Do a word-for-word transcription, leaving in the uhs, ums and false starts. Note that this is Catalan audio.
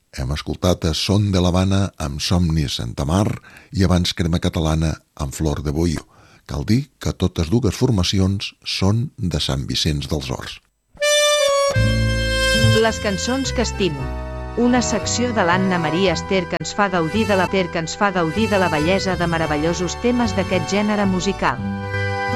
Hem escoltat a Son de l'Havana amb Somnis en Tamar i abans Crema Catalana amb Flor de Bohío. Cal dir que totes dues formacions són de Sant Vicenç dels Horts. Les cançons que estimo. Una secció de l'Anna Maria Ester que ens fa gaudir de la ter que ens fa gaudir de la bellesa de meravellosos temes d'aquest gènere musical.